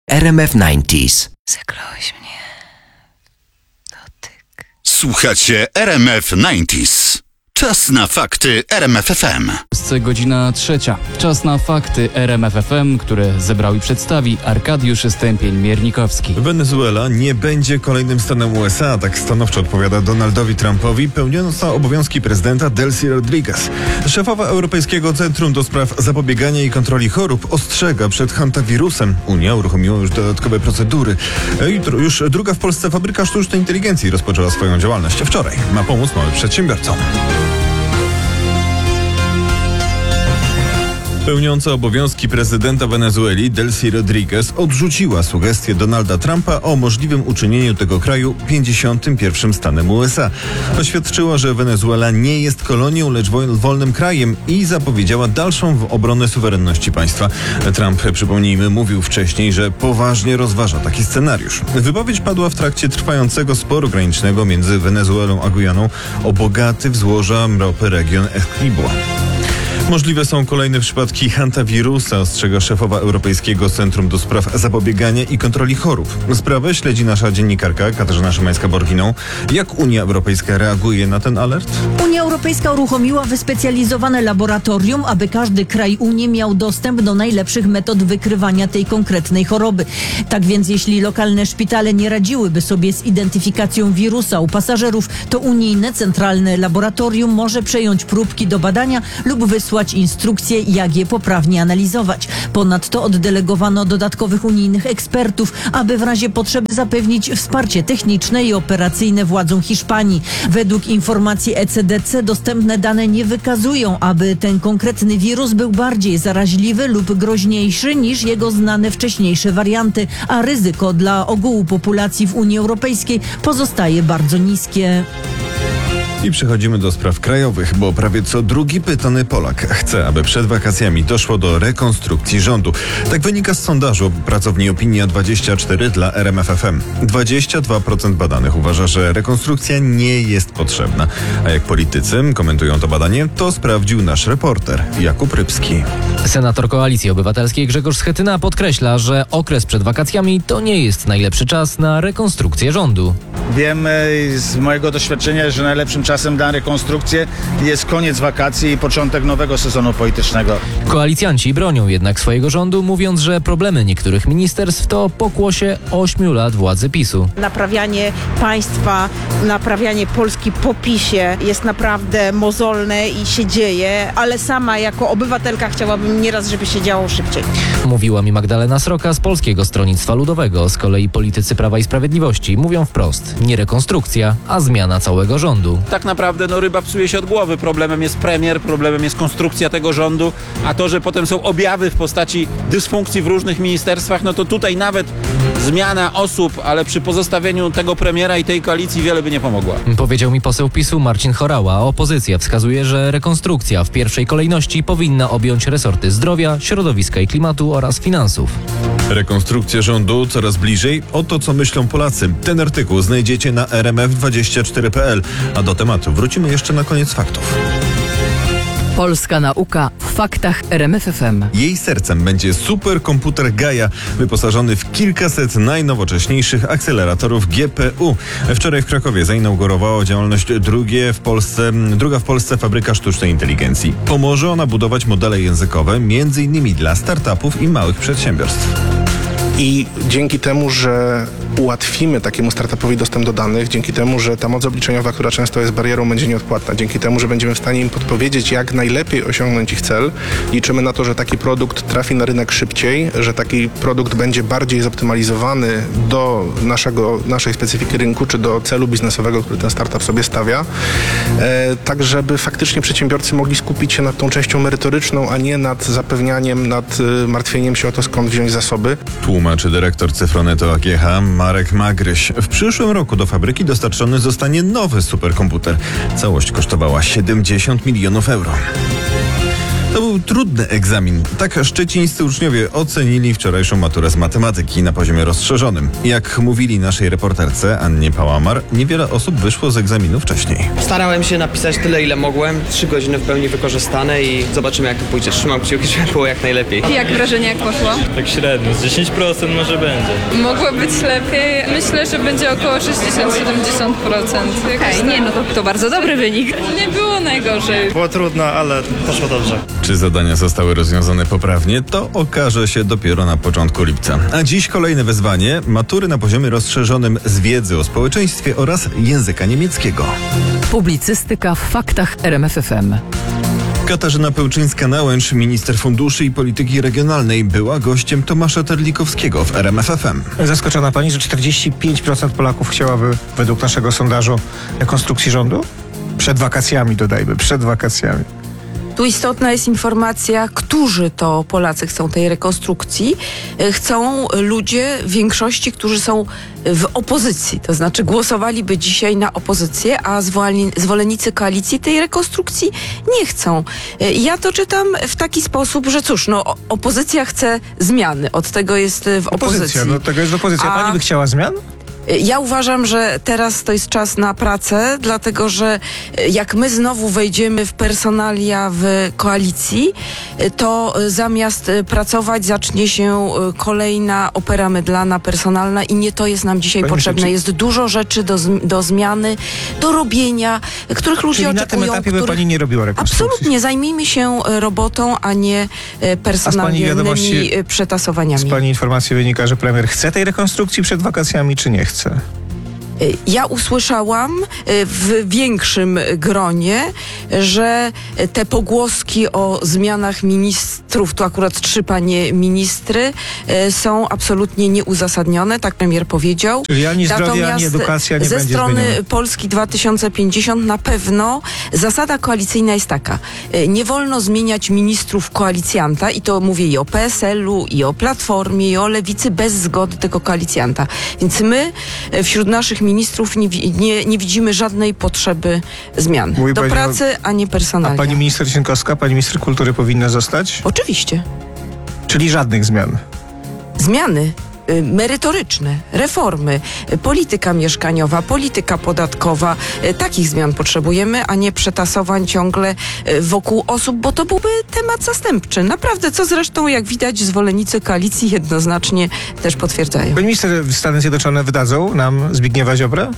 RMF90s. Zakląłeś mnie w dotyk. Słuchacie RMF90s. Czas na fakty RMF FM. Godzina 3. Czas na fakty RMF FM, które zebrał i przedstawi Arkadiusz Stępień-Miernikowski. Wenezuela nie będzie kolejnym stanem USA, tak stanowczo odpowiada Donaldowi Trumpowi pełniąca obowiązki prezydenta Delcy Rodriguez. Szefowa Europejskiego Centrum do Spraw Zapobiegania i Kontroli Chorób ostrzega przed hantawirusem. Unia uruchomiła już dodatkowe procedury. Jutro już druga w Polsce fabryka sztucznej inteligencji rozpoczęła swoją działalność. Wczoraj ma pomóc małym przedsiębiorcom. Pełniąca obowiązki prezydenta Wenezueli Delcy Rodriguez odrzuciła sugestię Donalda Trumpa o możliwym uczynieniu tego kraju 51. stanem USA. Oświadczyła, że Wenezuela nie jest kolonią, lecz wolnym krajem i zapowiedziała dalszą obronę suwerenności państwa. Trump, przypomnijmy, mówił wcześniej, że poważnie rozważa taki scenariusz. Wypowiedź padła w trakcie trwającego sporu granicznego między Wenezuelą a Gujaną o bogaty w złoża ropy region Essequibo. Możliwe są kolejne przypadki hantawirusa, ostrzega szefowa Europejskiego Centrum do Spraw Zapobiegania i Kontroli Chorób. Sprawę śledzi nasza dziennikarka Katarzyna Szymańska-Borginą. Jak Unia Europejska reaguje na ten alert? Unia Europejska uruchomiła wyspecjalizowane laboratorium, aby każdy kraj Unii miał dostęp do najlepszych metod wykrywania tej konkretnej choroby. Tak więc jeśli lokalne szpitale nie radziłyby sobie z identyfikacją wirusa u pasażerów, to unijne centralne laboratorium może przejąć próbki do badania lub wysłać instrukcje, jak je poprawnie analizować. Ponadto oddelegowano dodatkowych unijnych ekspertów, aby w razie potrzeby zapewnić wsparcie techniczne i operacyjne władzom Hiszpanii. Według informacji ECDC dostępne dane nie wykazują, aby ten konkretny wirus był bardziej zaraźliwy lub groźniejszy niż jego znane wcześniejsze warianty, a ryzyko dla ogółu populacji w Unii Europejskiej pozostaje bardzo niskie. I przechodzimy do spraw krajowych, bo prawie co drugi pytany Polak chce, aby przed wakacjami doszło do rekonstrukcji rządu. Tak wynika z sondażu pracowni Opinia24 dla RMF FM. 22% badanych uważa, że rekonstrukcja nie jest potrzebna. A jak politycy komentują to badanie, to sprawdził nasz reporter Jakub Rybski. Senator Koalicji Obywatelskiej Grzegorz Schetyna podkreśla, że okres przed wakacjami to nie jest najlepszy czas na rekonstrukcję rządu. Wiem z mojego doświadczenia, że najlepszym czasem na rekonstrukcję jest koniec wakacji i początek nowego sezonu politycznego. Koalicjanci bronią jednak swojego rządu, mówiąc, że problemy niektórych ministerstw to pokłosie 8 lat władzy PiS-u. Naprawianie państwa, naprawianie Polski po PiS-ie jest naprawdę mozolne i się dzieje, ale sama jako obywatelka chciałabym nieraz, żeby się działo szybciej. Mówiła mi Magdalena Sroka z Polskiego Stronnictwa Ludowego. Z kolei politycy Prawa i Sprawiedliwości mówią wprost: nie rekonstrukcja, a zmiana całego rządu. Tak naprawdę ryba psuje się od głowy. Problemem jest premier, problemem jest konstrukcja tego rządu, a to, że potem są objawy w postaci dysfunkcji w różnych ministerstwach, to tutaj nawet zmiana osób, ale przy pozostawieniu tego premiera i tej koalicji wiele by nie pomogła. Powiedział mi poseł PiS-u Marcin Horała. Opozycja wskazuje, że rekonstrukcja w pierwszej kolejności powinna objąć resorty zdrowia, środowiska i klimatu oraz finansów. Rekonstrukcja rządu coraz bliżej. Oto co myślą Polacy. Ten artykuł znajdziecie na rmf24.pl. A do tematu wrócimy jeszcze na koniec faktów. Polska nauka w faktach RMF FM. Jej sercem będzie superkomputer Gaia, wyposażony w kilkaset najnowocześniejszych akceleratorów GPU. Wczoraj w Krakowie zainaugurowała działalność druga w Polsce fabryka sztucznej inteligencji. Pomoże ona budować modele językowe, m.in. dla startupów i małych przedsiębiorstw. I dzięki temu, że ułatwimy takiemu startupowi dostęp do danych, dzięki temu, że ta moc obliczeniowa, która często jest barierą, będzie nieodpłatna, dzięki temu, że będziemy w stanie im podpowiedzieć, jak najlepiej osiągnąć ich cel, liczymy na to, że taki produkt trafi na rynek szybciej, że taki produkt będzie bardziej zoptymalizowany do naszej specyfiki rynku, czy do celu biznesowego, który ten startup sobie stawia, tak żeby faktycznie przedsiębiorcy mogli skupić się nad tą częścią merytoryczną, a nie nad zapewnianiem, nad martwieniem się o to, skąd wziąć zasoby. Tłumaczy dyrektor Cyfronetu AGH Marek Magryś. W przyszłym roku do fabryki dostarczony zostanie nowy superkomputer. Całość kosztowała 70 milionów euro. To był trudny egzamin. Tak szczecińscy uczniowie ocenili wczorajszą maturę z matematyki na poziomie rozszerzonym. Jak mówili naszej reporterce Annie Pałamar, niewiele osób wyszło z egzaminu wcześniej. Starałem się napisać tyle, ile mogłem. 3 godziny w pełni wykorzystane i zobaczymy, jak to pójdzie. Trzymam kciuki, żeby było jak najlepiej. Jak wrażenie, jak poszło? Tak średnio, z 10% może będzie. Mogło być lepiej. Myślę, że będzie około 60-70%. Okej, nie, no to bardzo dobry wynik. Nie było najgorzej. Było trudno, ale poszło dobrze. Czy zadania zostały rozwiązane poprawnie, to okaże się dopiero na początku lipca. A dziś kolejne wyzwanie: matury na poziomie rozszerzonym z wiedzy o społeczeństwie oraz języka niemieckiego. Publicystyka w faktach RMF FM. Katarzyna Pełczyńska-Nałęcz, minister funduszy i polityki regionalnej, była gościem Tomasza Terlikowskiego w RMF FM. Zaskoczona pani, że 45% Polaków chciałaby, według naszego sondażu, rekonstrukcji rządu? Przed wakacjami, dodajmy, przed wakacjami. Tu istotna jest informacja, którzy to Polacy chcą tej rekonstrukcji. Chcą ludzie w większości, którzy są w opozycji. To znaczy głosowaliby dzisiaj na opozycję, a zwolennicy koalicji tej rekonstrukcji nie chcą. Ja to czytam w taki sposób, że cóż, no opozycja chce zmiany. Od tego jest w opozycji. Opozycja, no tego jest opozycja. Pani by chciała zmian? Ja uważam, że teraz to jest czas na pracę, dlatego że jak my znowu wejdziemy w personalia w koalicji, to zamiast pracować zacznie się kolejna opera mydlana, personalna i nie to jest nam dzisiaj potrzebne. Jest dużo rzeczy do zmiany, do robienia, których ludzie Czyli oczekują. Na tym etapie by pani nie robiła rekonstrukcji? Absolutnie. Zajmijmy się robotą, a nie personalnymi przetasowaniami. Z pani informacji wynika, że premier chce tej rekonstrukcji przed wakacjami, czy nie chce? Ja usłyszałam w większym gronie, że te pogłoski o zmianach ministrów, tu akurat 3 panie ministry, są absolutnie nieuzasadnione, tak premier powiedział. Czyli ani zdrowie, Natomiast ani edukacja nie ze będzie strony zmieniona. Polski 2050 na pewno zasada koalicyjna jest taka. Nie wolno zmieniać ministrów koalicjanta i to mówię i o PSL-u, i o Platformie, i o Lewicy bez zgody tego koalicjanta. Więc my wśród naszych ministrów nie widzimy żadnej potrzeby zmian. Mówi Do pani pracy, a nie personalnie. A pani minister Sienkowska, pani minister kultury powinna zostać? Oczywiście. Czyli żadnych zmian? Zmiany merytoryczne, reformy, polityka mieszkaniowa, polityka podatkowa. Takich zmian potrzebujemy, a nie przetasowań ciągle wokół osób, bo to byłby temat zastępczy. Naprawdę, co zresztą, jak widać, zwolennicy koalicji jednoznacznie też potwierdzają. Pani minister, Stany Zjednoczone wydadzą nam Zbigniewa Ziobrę?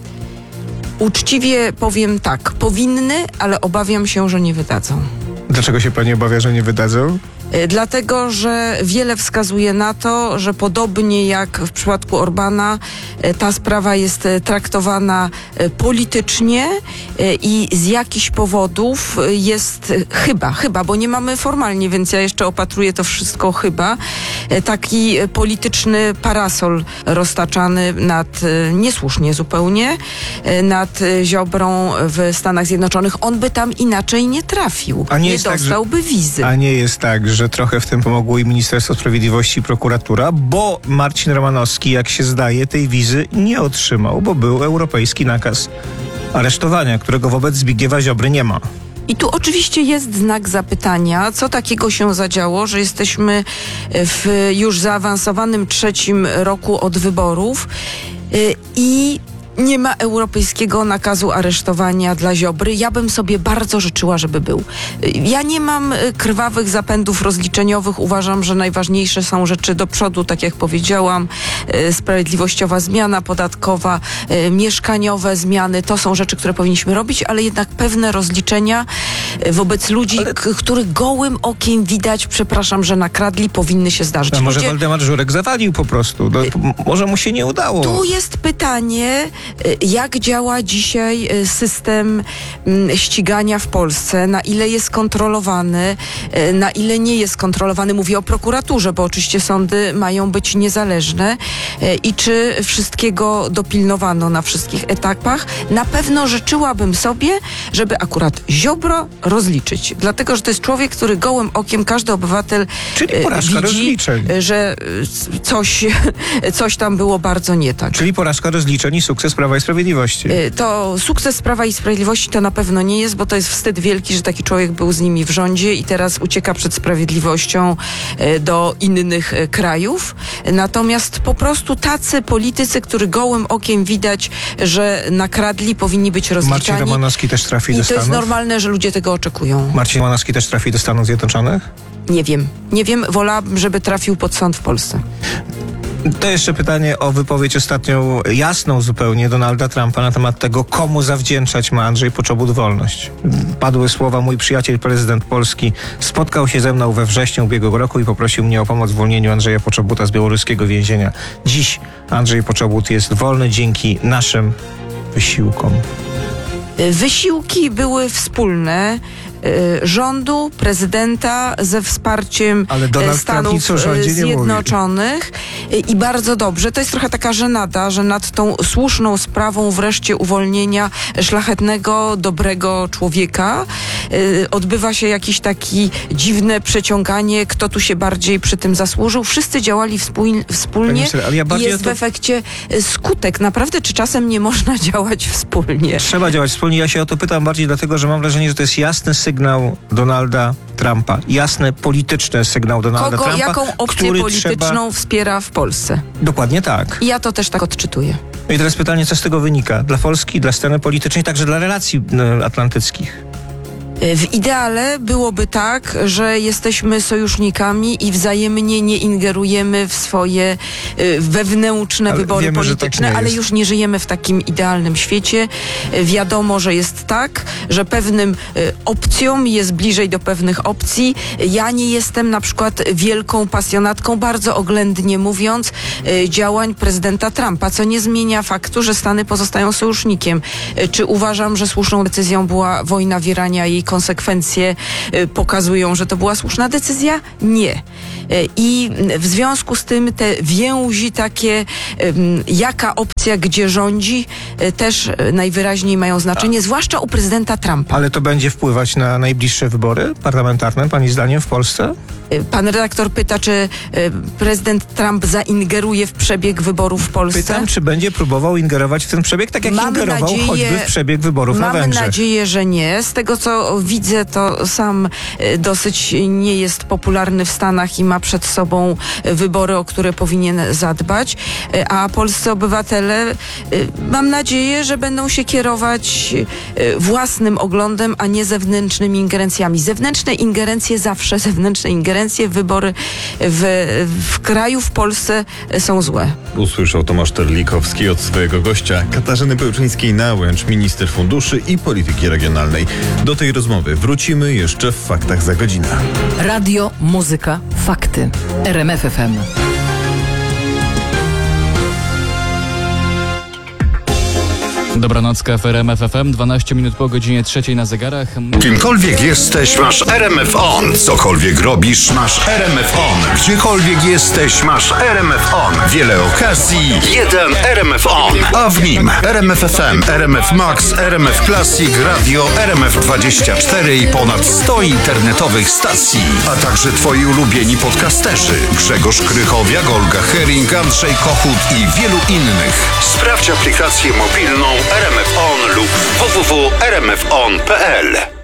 Uczciwie powiem tak, powinny, ale obawiam się, że nie wydadzą. Dlaczego się pani obawia, że nie wydadzą? Dlatego, że wiele wskazuje na to, że podobnie jak w przypadku Orbana, ta sprawa jest traktowana politycznie i z jakichś powodów jest chyba, bo nie mamy formalnie, więc ja jeszcze opatruję to wszystko taki polityczny parasol roztaczany niesłusznie zupełnie, nad Ziobrą w Stanach Zjednoczonych. On by tam inaczej nie trafił. Nie dostałby wizy. A nie jest tak, że trochę w tym pomogło i Ministerstwo Sprawiedliwości i prokuratura, bo Marcin Romanowski, jak się zdaje, tej wizy nie otrzymał, bo był europejski nakaz aresztowania, którego wobec Zbigniewa Ziobry nie ma. I tu oczywiście jest znak zapytania, co takiego się zadziało, że jesteśmy w już zaawansowanym 3. roku od wyborów i nie ma europejskiego nakazu aresztowania dla Ziobry. Ja bym sobie bardzo życzyła, żeby był. Ja nie mam krwawych zapędów rozliczeniowych. Uważam, że najważniejsze są rzeczy do przodu, tak jak powiedziałam. Sprawiedliwościowa zmiana podatkowa, mieszkaniowe zmiany. To są rzeczy, które powinniśmy robić, ale jednak pewne rozliczenia wobec ludzi, których gołym okiem widać, przepraszam, że nakradli, powinny się zdarzyć. A może Waldemar Żurek zawalił po prostu? Może mu się nie udało. Tu jest pytanie, jak działa dzisiaj system ścigania w Polsce, na ile jest kontrolowany, na ile nie jest kontrolowany. Mówię o prokuraturze, bo oczywiście sądy mają być niezależne i czy wszystkiego dopilnowano na wszystkich etapach. Na pewno życzyłabym sobie, żeby akurat Ziobro rozliczyć. Dlatego, że to jest człowiek, który gołym okiem, każdy obywatel widzi, że coś tam było bardzo nie tak. Czyli porażka rozliczeń i sukces sukces Prawa i Sprawiedliwości. To sukces Prawa i Sprawiedliwości to na pewno nie jest, bo to jest wstyd wielki, że taki człowiek był z nimi w rządzie i teraz ucieka przed sprawiedliwością do innych krajów. Natomiast po prostu tacy politycy, którzy gołym okiem widać, że nakradli, powinni być rozliczani. Marcin Romanowski też trafi do I to jest Stanów? normalne, że ludzie tego oczekują. Marcin Romanowski też trafi do Stanów Zjednoczonych? Nie wiem, wolałabym, żeby trafił pod sąd w Polsce. To jeszcze pytanie o wypowiedź ostatnią, jasną zupełnie, Donalda Trumpa na temat tego, komu zawdzięczać ma Andrzej Poczobut wolność. Padły słowa: mój przyjaciel, prezydent Polski, spotkał się ze mną we wrześniu ubiegłego roku i poprosił mnie o pomoc w uwolnieniu Andrzeja Poczobuta z białoruskiego więzienia. Dziś Andrzej Poczobut jest wolny dzięki naszym wysiłkom. Wysiłki były wspólne. Rządu, prezydenta ze wsparciem Stanów Zjednoczonych i bardzo dobrze. To jest trochę taka żenada, że nad tą słuszną sprawą wreszcie uwolnienia szlachetnego, dobrego człowieka odbywa się jakieś takie dziwne przeciąganie, kto tu się bardziej przy tym zasłużył. Wszyscy działali wspólnie i jest w efekcie skutek. Naprawdę, czy czasem nie można działać wspólnie? Trzeba działać wspólnie. Ja się o to pytam bardziej dlatego, że mam wrażenie, że to jest jasny sygnał Donalda Trumpa. Jasny polityczny sygnał Donalda Trumpa. Jaką opcję polityczną wspiera w Polsce? Dokładnie tak. I ja to też tak odczytuję. No i teraz pytanie, co z tego wynika? Dla Polski, dla sceny politycznej, także dla relacji atlantyckich. W ideale byłoby tak, że jesteśmy sojusznikami i wzajemnie nie ingerujemy w swoje wewnętrzne wybory wiemy, polityczne, tak ale już nie żyjemy w takim idealnym świecie. Wiadomo, że jest tak, że pewnym opcjom jest bliżej do pewnych opcji. Ja nie jestem na przykład wielką pasjonatką, bardzo oględnie mówiąc, działań prezydenta Trumpa, co nie zmienia faktu, że Stany pozostają sojusznikiem. Czy uważam, że słuszną decyzją była wojna w Iranie, a jej konsekwencje pokazują, że to była słuszna decyzja? Nie. I w związku z tym te więzi takie, jaka opcja gdzie rządzi, też najwyraźniej mają znaczenie, zwłaszcza u prezydenta Trumpa. Ale to będzie wpływać na najbliższe wybory parlamentarne, pani zdaniem, w Polsce? Pan redaktor pyta, czy prezydent Trump zaingeruje w przebieg wyborów w Polsce? Pytam, czy będzie próbował ingerować w ten przebieg, tak jak ingerował choćby w przebieg wyborów na Węgrzech. Mamy nadzieję, że nie. Z tego, co widzę, to sam dosyć nie jest popularny w Stanach i ma przed sobą wybory, o które powinien zadbać. A polscy obywatele, mam nadzieję, że będą się kierować własnym oglądem, a nie zewnętrznymi ingerencjami. Zewnętrzne ingerencje zawsze, w wybory w kraju, w Polsce są złe. Usłyszał Tomasz Terlikowski od swojego gościa Katarzyny Pełczyńskiej-Nałęcz, minister funduszy i polityki regionalnej. Do tej rozmowy wrócimy jeszcze w Faktach za godzinę. Radio, muzyka, fakty. RMF FM. Dobranocka w RMF FM, 12 minut po godzinie 3 na zegarach. Kimkolwiek jesteś, masz RMF On. Cokolwiek robisz, masz RMF On. Gdziekolwiek jesteś, masz RMF On. Wiele okazji, jeden RMF On. A w nim RMF FM, RMF Max, RMF Classic, Radio, RMF24 i ponad 100 internetowych stacji. A także twoi ulubieni podcasterzy. Grzegorz Krychowiak, Olga Hering, Andrzej Kochut i wielu innych. Sprawdź aplikację mobilną RMF On lub www.rmfon.pl.